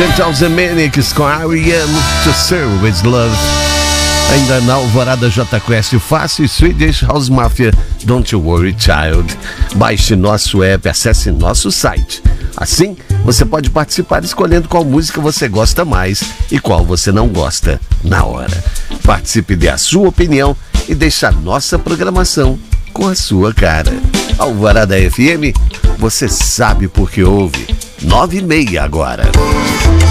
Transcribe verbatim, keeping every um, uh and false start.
Central Zemanics com R E M, To Serve With Love. Ainda na Alvorada J Quest, Fácil, Swedish House Mafia, Don't You Worry Child. Baixe nosso app, acesse nosso site. Assim, você pode participar escolhendo qual música você gosta mais e qual você não gosta na hora. Participe, dê a sua opinião e deixe a nossa programação com a sua cara. Alvorada F M, você sabe por que ouve. Nove e meia agora.